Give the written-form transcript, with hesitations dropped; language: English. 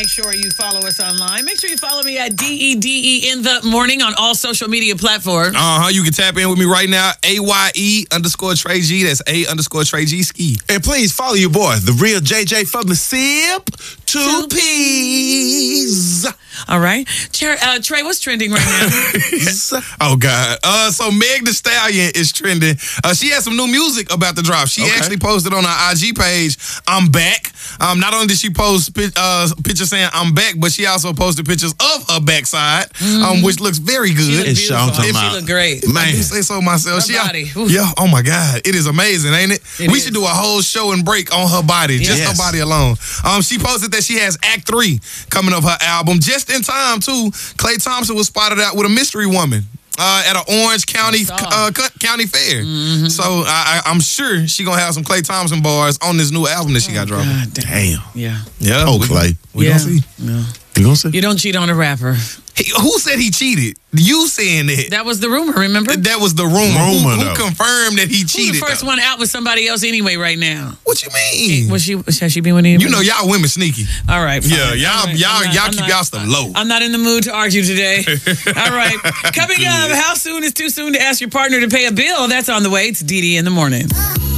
Make sure you follow us online. Make sure you follow me at DEDE in the morning on all social media platforms. You can tap in with me right now. AYE_Trey G. That's A_Trey G ski. And please follow your boy, the real JJ from the SIP. 2 P's. All right. Trey, what's trending right now? Oh, God. So Meg Thee Stallion is trending. She has some new music about to drop. She actually posted on her IG page, I'm back. Not only did she post pictures saying I'm back, but she also posted pictures of her backside, which looks very good. She look great. Man, I do say so myself. Her body. Yeah, oh my God. It is amazing, ain't it? We should do a whole show and break on her body, just her body alone. She posted that she has Act 3 coming up her album. Just in time, too, Klay Thompson was spotted out with a mystery woman at an Orange County county fair. So I'm sure she going to have some Klay Thompson bars on this new album that she got dropping. Damn. Yeah. Yeah. Oh, Klay. We gonna see. Yeah. You gonna see? You don't cheat on a rapper. Who said he cheated? You saying that? That was the rumor, remember? That was the rumor. Who confirmed that he cheated? Who's the first one out with somebody else anyway right now? What you mean? Has she been with anybody? You know y'all women sneaky. All right. Fine. Yeah, y'all keep y'all stuff low. I'm not in the mood to argue today. All right. Coming up, how soon is too soon to ask your partner to pay a bill? That's on the way. It's DD in the morning.